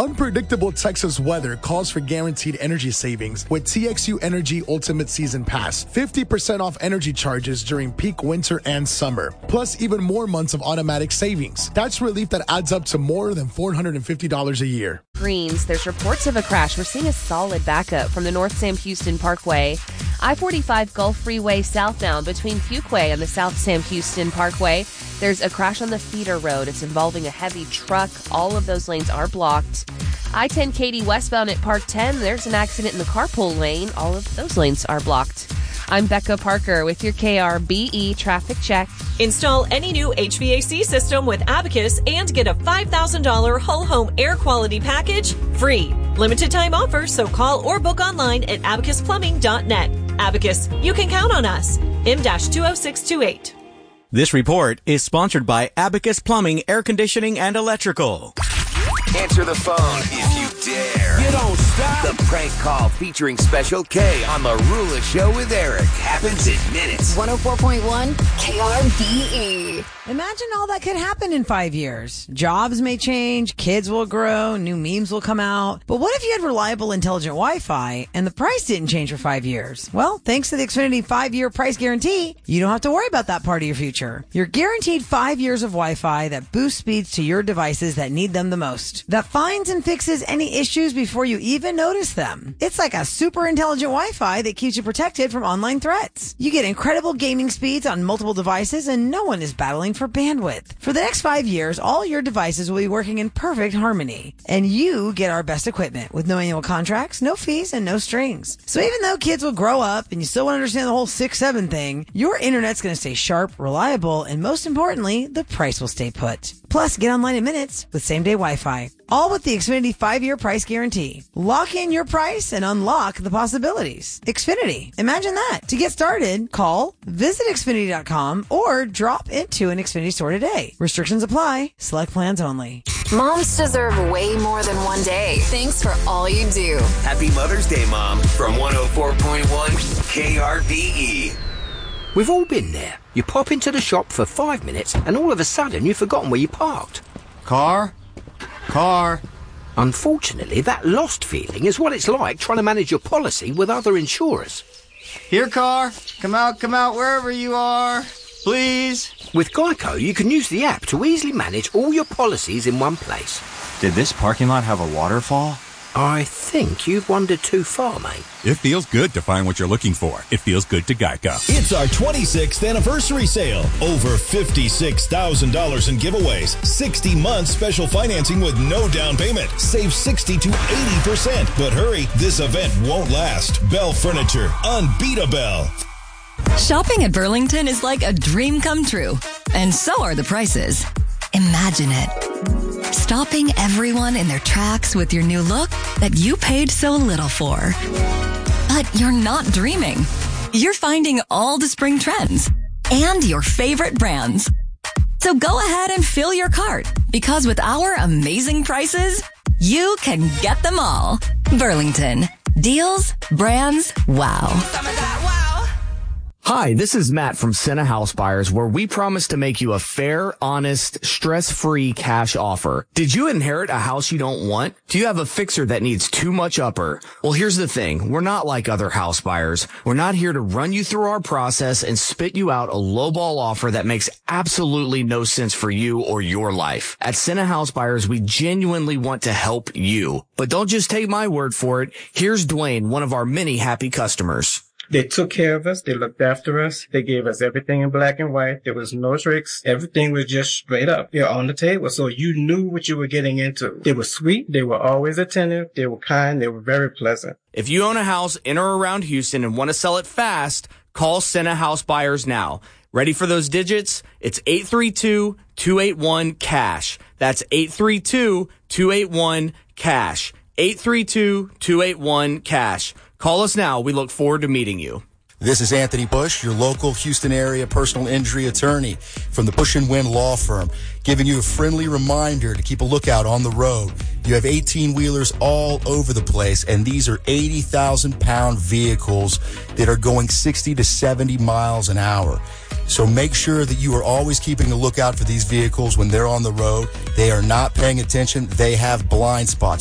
Unpredictable Texas weather calls for guaranteed energy savings with TXU Energy Ultimate Season Pass. 50% off energy charges during peak winter and summer. Plus even more months of automatic savings. That's relief that adds up to more than $450 a year. Greens, there's reports of a crash. We're seeing a solid backup from the North Sam Houston Parkway. I-45 Gulf Freeway southbound between Fuquay and the South Sam Houston Parkway. There's a crash on the feeder road. It's involving a heavy truck. All of those lanes are blocked. I-10 Katy westbound at Park 10. There's an accident in the carpool lane. All of those lanes are blocked. I'm Becca Parker with your KRBE traffic check. Install any new HVAC system with Abacus and get a $5,000 whole home air quality package free. Limited time offer, so call or book online at abacusplumbing.net. Abacus, you can count on us. M-20628. This report is sponsored by Abacus Plumbing, Air Conditioning, and Electrical. Answer the phone if you dare. You don't stop. The prank call featuring Special K on The Rula Show with Eric happens in minutes. 104.1 KRBE. Imagine all that could happen in 5 years. Jobs may change, kids will grow, new memes will come out. But what if you had reliable, intelligent Wi-Fi and the price didn't change for 5 years? Well, thanks to the Xfinity 5-year price guarantee, you don't have to worry about that part of your future. You're guaranteed 5 years of Wi-Fi that boosts speeds to your devices that need them the most. That finds and fixes any issues before you even notice them. It's like a super intelligent Wi-Fi that keeps you protected from online threats. You get incredible gaming speeds on multiple devices and no one is battling for bandwidth. For the next 5 years, all your devices will be working in perfect harmony. And you get our best equipment with no annual contracts, no fees, and no strings. So even though kids will grow up and you still want to understand the whole 6-7 thing, your internet's going to stay sharp, reliable, and most importantly, the price will stay put. Plus, get online in minutes with same-day Wi-Fi. All with the Xfinity 5-year price guarantee. Lock in your price and unlock the possibilities. Xfinity. Imagine that. To get started, call, visit Xfinity.com, or drop into an Xfinity store today. Restrictions apply. Select plans only. Moms deserve way more than one day. Thanks for all you do. Happy Mother's Day, Mom, from 104.1 KRBE. We've all been there. You pop into the shop for 5 minutes and all of a sudden you've forgotten where you parked. Car. Unfortunately, that lost feeling is what it's like trying to manage your policy with other insurers. Here, car. Come out, wherever you are. Please. With Geico, you can use the app to easily manage all your policies in one place. Did this parking lot have a waterfall? I think you've wandered too far, mate. It feels good to find what you're looking for. It feels good to Geico. It's our 26th anniversary sale. Over $56,000 in giveaways. 60 months special financing with no down payment. Save 60 to 80%. But hurry, this event won't last. Bell Furniture. Unbeat a Bell. Shopping at Burlington is like a dream come true. And so are the prices. Imagine it. Stopping everyone in their tracks with your new look that you paid so little for. But you're not dreaming. You're finding all the spring trends and your favorite brands. So go ahead and fill your cart, because with our amazing prices, you can get them all. Burlington. Deals, brands, wow. Some of that wow. Hi, this is Matt from Senna House Buyers, where we promise to make you a fair, honest, stress-free cash offer. Did you inherit a house you don't want? Do you have a fixer that needs too much upper? Well, here's the thing. We're not like other house buyers. We're not here to run you through our process and spit you out a lowball offer that makes absolutely no sense for you or your life. At Senna House Buyers, we genuinely want to help you. But don't just take my word for it. Here's Dwayne, one of our many happy customers. They took care of us. They looked after us. They gave us everything in black and white. There was no tricks. Everything was just straight up. They're on the table. So you knew what you were getting into. They were sweet. They were always attentive. They were kind. They were very pleasant. If you own a house in or around Houston and want to sell it fast, call Senna House Buyers now. Ready for those digits? It's 832-281-CASH. That's 832-281-CASH. 832-281-CASH. Call us now. We look forward to meeting you. This is Anthony Bush, your local Houston area personal injury attorney from the Bush & Wynn Law Firm, giving you a friendly reminder to keep a lookout on the road. You have 18-wheelers all over the place, and these are 80,000-pound vehicles that are going 60 to 70 miles an hour. So make sure that you are always keeping a lookout for these vehicles when they're on the road. They are not paying attention. They have blind spots.